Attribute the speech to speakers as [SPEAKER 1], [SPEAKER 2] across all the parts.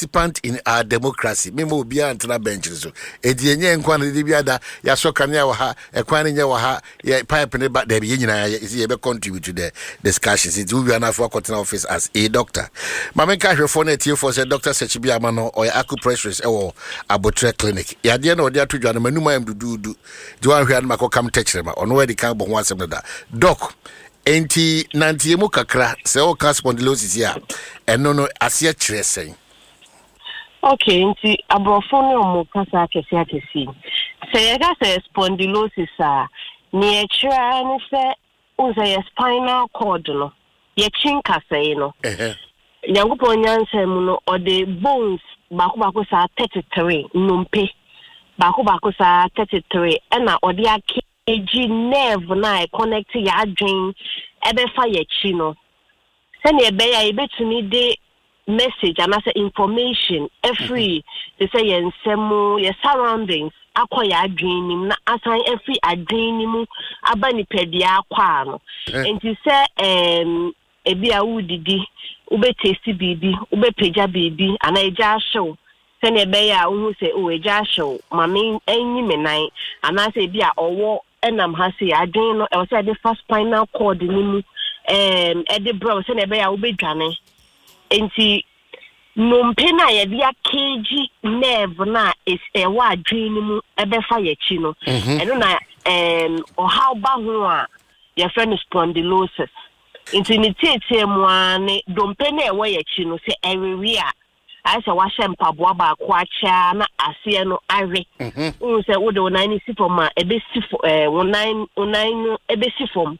[SPEAKER 1] participant in our democracy. Me mo bia antena bench so. Edi enye nkwan de bia da ya sokane wa ha, ekwan nye wa ha, ya pipe ne ba de bi nyina ya be contribute to the discussions. It will be an for cotton office as a doctor. Mama ka hwefo na tie for say Dr. Sechibi Amano or acupressure or Abotre clinic. Ya de na odi atodwa na manuma am dudu. Di wan hwe an makokam techrema. Ono we di kan bo ho asem da. Doc enti nantiemu kakra se o ka spondylosis ya eno no asia kire sen.
[SPEAKER 2] Okay, enti abrofo no mo kasa akesi se ye ga se spondylosis a ne kire ne se unse ye spinal cord no ye chinka sei no nyankopon nyansa mu no o de bones bako sa 33 numpe bako sa 33 na o de agi nerve na connect ya adwen ebe fa ye chi no se ne ebe ya ebetumi de message and as information every they say yensemu your surroundings akoya adwen nim na asan every adwen nim aba ni pedia akwa no enti se ebi a wudidi ube taste bibi ube peja bibi ana eja show se ne ebe ya hu se o eja show mami enyi menan ana se ebi a owo enam ha se adwen no e say the first spinal cord nim e de bro se ne ebe ya ube dwane enti numpe na ye dia kg nerve na is wa adwin mu ebe fa ye chi no eno na o how ba ho a ye friend spondylosis enti ni tete mu ane dompe na e wa ye chi no se erewi a I say wa shempa boa ba ko acha na ase no awe say wo de onan si fom a ebe si onan no ebe si fom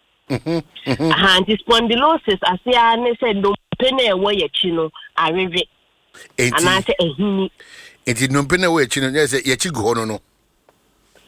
[SPEAKER 2] spondylosis ase a ne say dompe na e wa ye chi no awe ana say ehini
[SPEAKER 1] enti nompe na wa ye chi no say ye chi go no no